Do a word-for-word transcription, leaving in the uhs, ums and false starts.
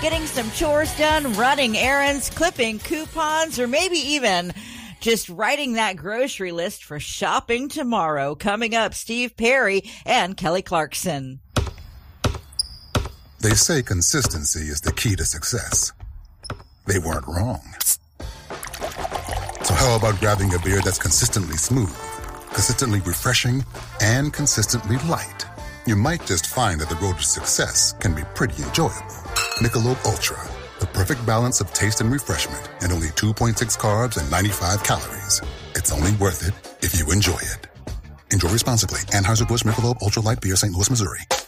getting some chores done, running errands, clipping coupons, or maybe even just writing that grocery list for shopping tomorrow. Coming up, Steve Perry and Kelly Clarkson. They say consistency is the key to success. They weren't wrong. So how about grabbing a beer that's consistently smooth, consistently refreshing, and consistently light? You might just find that the road to success can be pretty enjoyable. Michelob Ultra, the perfect balance of taste and refreshment, and only two point six carbs and ninety-five calories. It's only worth it if you enjoy it. Enjoy responsibly. Anheuser-Busch Michelob Ultra Light Beer, Saint Louis, Missouri.